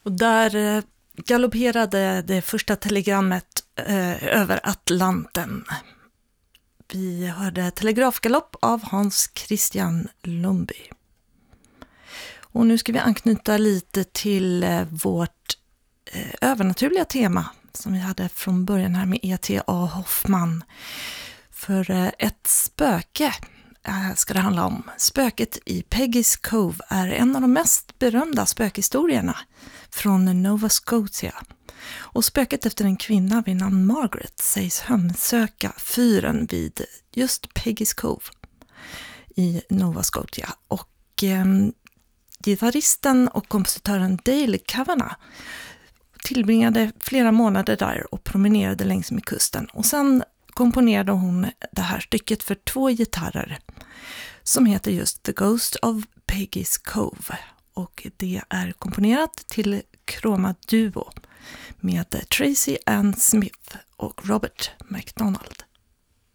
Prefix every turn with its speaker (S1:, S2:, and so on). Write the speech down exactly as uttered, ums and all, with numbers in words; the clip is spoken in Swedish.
S1: Och där eh, galopperade det första telegrammet eh, över Atlanten. Vi hörde Telegrafgalopp av Hans Christian Lundby. Och nu ska vi anknyta lite till eh, vårt eh, övernaturliga tema som vi hade från början här med E T A Hoffman. För eh, ett spöke eh, ska det handla om. Spöket i Peggy's Cove är en av de mest berömda spökhistorierna från Nova Scotia. Och spöket efter en kvinna vid namn Margaret sägs hemsöka fyren vid just Peggy's Cove i Nova Scotia. Och eh, gitarristen och kompositören Dale Kavanagh tillbringade flera månader där och promenerade längs med kusten. Och sen komponerade hon det här stycket för två gitarrer som heter just The Ghost of Peggy's Cove. Och det är komponerat till Chroma Duo med Tracy Ann Smith och Robert McDonald.